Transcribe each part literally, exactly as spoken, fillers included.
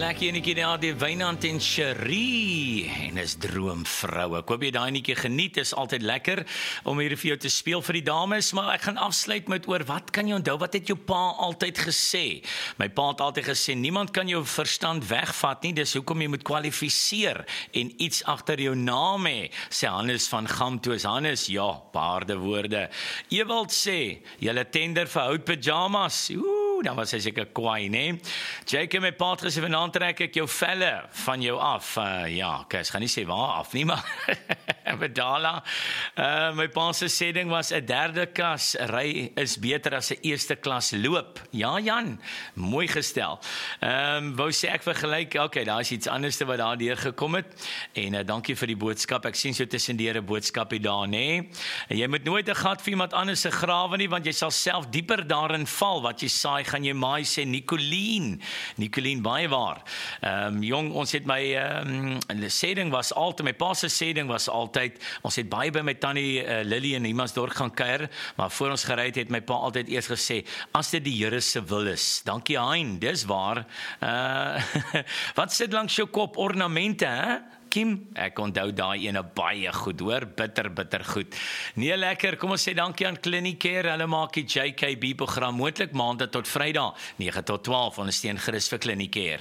lekker enetjie daar, die Wynand en Cherie, en is droomvroue. Ek hoop jy daai enetjie geniet, is altyd lekker om hier vir jou te speel vir die dames, maar ek gaan afsluit met oor, wat kan jy onthou, wat het jou pa altyd gesê? My pa het altyd gesê, niemand kan jou verstand wegvat nie, dis hoekom jy moet kwalifiseer en iets agter jou naam hê, sê Hannes van Gamtoos. Hannes, ja, paarde woorde. Ewald sê, julle tender vir hout pyjamas, oeh, dan was hy seker kwaai, nee. Jake, my pa het gesê, vanaand trek ek jou velle van jou af. Uh, ja, ek gaan nie sê waar af nie, maar Bedala. Uh, my pa se sê ding was, 'n derde klas ry is beter as 'n eerste klas loop. Ja, Jan, mooi gestel. Ehm um, wou sê ek vergelyk, okay, daar is iets anders wat daar deur gekom het. En uh, dankie vir die boodskap. Ek sien so tussendeur 'n boodskapie daar, nê. En jy moet nooit 'n gat vir iemand anders se grawe nie, want jy sal self dieper daarin val. Wat jy saai, gaan jy maai, sê Nicoline. Nicoline, baie waar. Ehm um, jong, ons het my ehm um, sê ding was altyd, my pa se sê ding was altyd, ons het baie by my tannie uh, Lily in Humansdorp gaan kuier, maar voor ons gery het, het my pa altyd eers gesê, as dit die Here se wil is. Dankie Hein, dis waar. Uh, wat sit langs jou kop? Ornamente, hè? Kim, ek onthou daai ene baie goed, hoor, bitter, bitter goed. Nee, lekker, kom ons sê dankie aan Clinicare, hulle maak die J K B program moontlik maandag tot Vrydag, nege tot twaalf, ondersteun gerus vir Clinicare.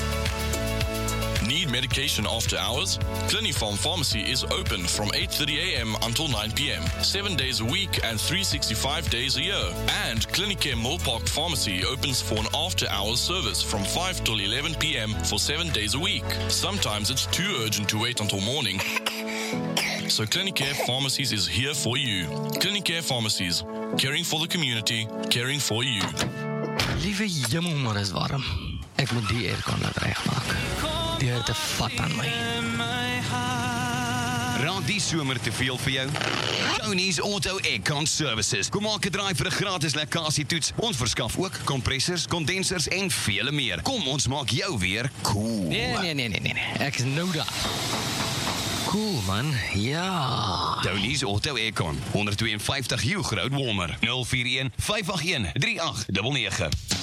Need medication after hours? Clinifarm Pharmacy is open from eight thirty a m until nine p m, seven days a week and three hundred sixty-five days a year. And Clinicare Millpark Pharmacy opens for an after-hours service from five till eleven p m for seven days a week. Sometimes it's too urgent to wait until morning, so Clinicare Pharmacies is here for you. Clinicare Pharmacies, caring for the community, caring for you. Liewe jemmel, maar is warm. Ek moet die aircon laat regmaak. Die het te vat aan my. Raak die somer te veel vir jou? Tony's Auto Aircon Services. Kom maak 'n draai vir 'n gratis lekkasietoets. Ons verskaf ook kompressors, kondensers en vele meer. Kom, ons maak jou weer cool. Nee, nee, nee, nee, nee. Ek is nou daar. Cool, man. Ja. Tony's Auto Aircon, honderd twee en vyftig Hugh Road Walmer, nul vier een vyf agt een drie agt nege nege.